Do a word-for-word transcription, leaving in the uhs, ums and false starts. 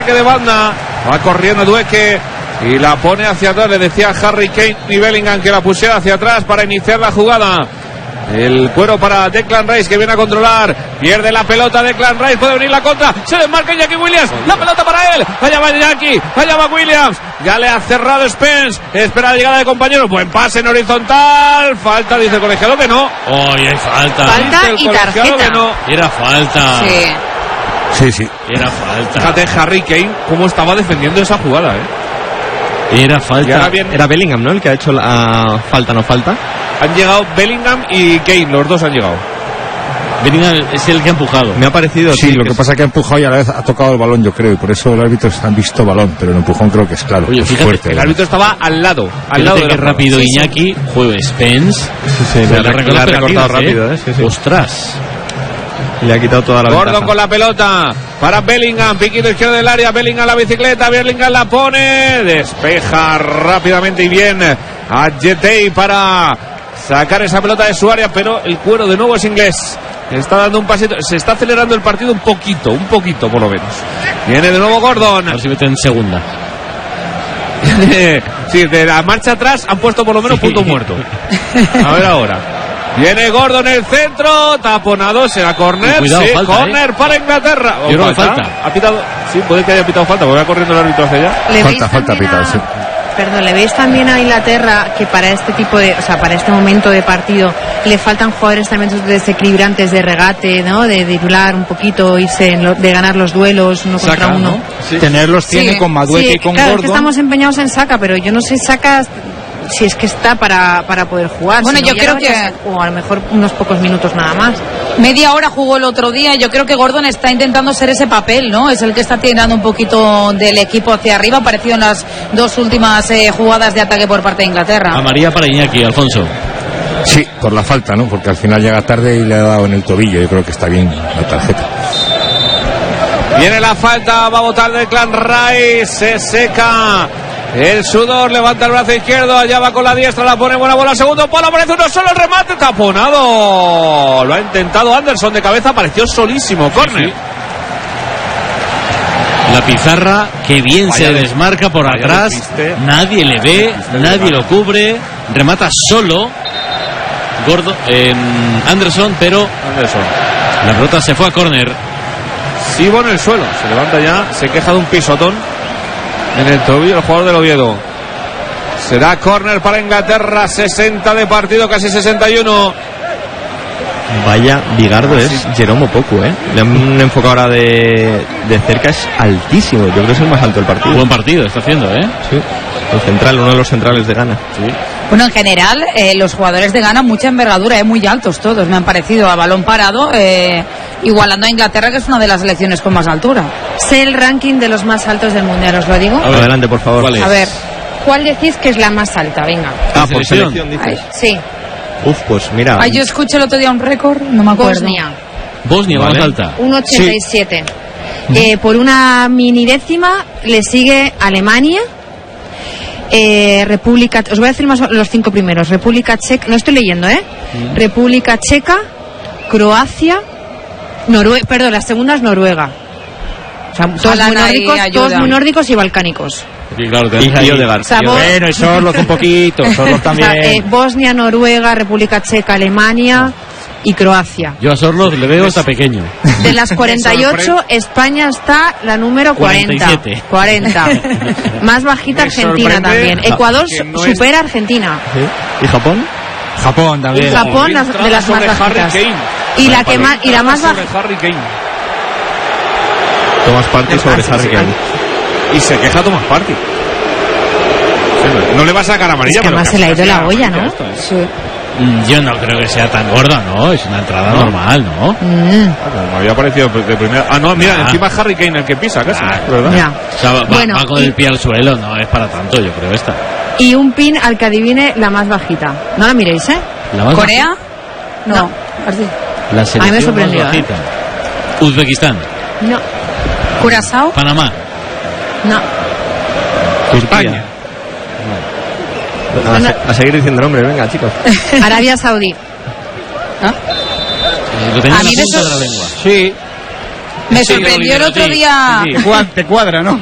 de banda, va corriendo Dueque y la pone hacia atrás. Le decía a Harry Kane y Bellingham que la pusiera hacia atrás para iniciar la jugada. El cuero para Declan Rice, que viene a controlar. Pierde la pelota Declan Rice, puede venir la contra. Se desmarca Iñaki Williams, la pelota para él. Allá va Iñaki, allá va Williams. Ya le ha cerrado Spence, espera la llegada de compañeros. Buen pase en horizontal. Falta, dice el colegiado que no. Oye, hay falta. Falta y tarjeta. No. Era falta. Sí. Sí, sí. Era falta. Fíjate Harry Kane cómo estaba defendiendo esa jugada, ¿eh? Era falta. Bien... Era Bellingham, ¿no? El que ha hecho la falta, no falta. Han llegado Bellingham y Kane, los dos han llegado. Bellingham es el que ha empujado. Me ha parecido. Sí, sí lo que que pasa es que ha empujado y a la vez ha tocado el balón, yo creo, y por eso el árbitro han visto balón, pero el empujón creo que es claro. Oye, fíjate, fuerte, el árbitro estaba al lado, al Fíjate lado de que la rápido sí, Iñaki, sí. juega Spence. Sí, sí, le, le, ha le ha recortado rápido, ¿eh? Sí, sí. Ostras. Le ha quitado toda la Gordon ventaja. con la pelota para Bellingham, piquito izquierdo del área, Bellingham la bicicleta, Bellingham la pone, despeja rápidamente y bien a Jetey para sacar esa pelota de su área, pero el cuero de nuevo es inglés. Está dando un pasito, se está acelerando el partido un poquito, un poquito por lo menos. Viene de nuevo Gordon. A ver si mete en segunda. Sí, de la marcha atrás han puesto por lo menos punto muerto. A ver ahora. Viene Gordon en el centro, taponado, será córner. Cuidado, sí, falta, córner ¿eh? para Inglaterra. Yo creo que falta. Ha pitado, sí, puede que haya pitado falta, porque va corriendo el árbitro hacia allá. ¿Le veis Falta, falta, también pitado, a- sí. Perdón, ¿le veis también a Inglaterra que para este tipo de, o sea, para este momento de partido le faltan jugadores también desequilibrantes de regate, ¿no? De driblar un poquito, irse en lo- de ganar los duelos uno contra Saka, uno. ¿no? Sí. Tenerlos tiene Sí, con Madueque sí, y con claro, es Gordon. que estamos empeñados en Saka, pero yo no sé Saka si es que está para, para poder jugar. Bueno, si no, yo ya creo lo habría que- sacado, o a lo mejor unos pocos minutos nada más. Media hora jugó el otro día. Yo creo que Gordon está intentando ser ese papel, ¿no? Es el que está tirando un poquito del equipo hacia arriba, parecido en las dos últimas eh, jugadas de ataque por parte de Inglaterra. Amarilla para Iñaki, Alfonso. Sí, por la falta, ¿no? Porque al final llega tarde y le ha dado en el tobillo. Yo creo que está bien la tarjeta. Viene la falta, va a botar Declan Rice, se seca el sudor, levanta el brazo izquierdo, allá va con la diestra, la pone buena bola, segundo palo, aparece uno solo, el remate, taponado. Lo ha intentado Anderson de cabeza, apareció solísimo, córner. Sí. La pizarra, que bien Vaya se de- desmarca por vaya atrás. despiste. Nadie le ve, nadie lo cubre. Remata solo. Gordo, eh, Anderson, pero Anderson. la pelota se fue a córner. Sibo en el suelo, se levanta ya, se queja de un pisotón en el tobillo el jugador del Oviedo. Será córner para Inglaterra, sesenta de partido, casi sesenta y uno. Vaya bigardo es Jerome Opoku, ¿eh? Le han enfocado ahora de, de cerca, es altísimo. Yo creo que es el más alto del partido. Buen partido está haciendo, ¿eh? Sí. El central, uno de los centrales de Ghana. Sí. Bueno, en general, eh, los jugadores de Ghana, mucha envergadura, eh, muy altos todos, me han parecido, a balón parado, eh, igualando a Inglaterra, que es una de las selecciones con más altura. Sé el ranking de los más altos del mundial, os lo digo. A ver, Adelante, por favor. ¿cuál es? A ver, ¿cuál decís que es la más alta? Venga. Ah, por selección. selección, Ay, dices. sí, Uf, pues mira. Ah, yo escuché el otro día un récord, no me acuerdo. Bosnia, Bosnia, Vale. más alta. uno ochenta y siete. Eh, por una mini décima le sigue Alemania, eh, República, os voy a decir más los cinco primeros. República Checa, no estoy leyendo, ¿eh? República Checa, Croacia, Noruega, perdón, la segunda es Noruega. O sea, todos Ojalá muy, nadie nórdicos, ayuda. todos muy nórdicos y balcánicos. Sí, claro, Y, tenemos y ahí- Odegaard. Sabor- Bueno, y Sorloth un poquito, Sorloth O sea, también. eh, Bosnia, Noruega, República Checa, Alemania y Croacia. Yo a Sorloth le veo hasta pequeño. De las cuarenta y ocho, España está la número cuarenta. cuarenta y siete. cuarenta. Más bajita Me Argentina sorprende también. Ecuador que no supera a Argentina. ¿Sí? ¿Y Japón? Japón también. Japón, las- de las más Sobre Harry bajitas. Kane. Y la que más, y la más Sobre baja. Harry Kane. Tomás Partey sobre Ah, sí, Harry sí. Kane. Y se queja Thomas Partey. No le va a sacar amarilla, Es que pero además se le ha ido la amarilla olla, ¿no? esto, ¿eh? Sí. Mm, Yo no creo que sea tan gorda, ¿no? Es una entrada No. normal, ¿no? Mm, Ah, me había parecido de primera. Ah, no, mira, Ah. encima Harry Kane el que pisa casi, Ah, ¿verdad? ya. O sea, va, Bueno, va con y- el pie al suelo, no es para tanto, yo creo esta. Y un pin al que adivine la más bajita. No la miréis, ¿eh? La más ¿Corea? No. No. Así. baja- La selección A mí me más sorprendió, ¿eh? bajita. Uzbekistán, No, ¿Curazao? Panamá, no. España. A, se- a seguir diciendo nombre, venga, chicos. Arabia Saudí. Eh, lo tenía A en la mí me punta sor- de la lengua. Sí. Me sorprendió el otro día. Te cuadra, ¿no?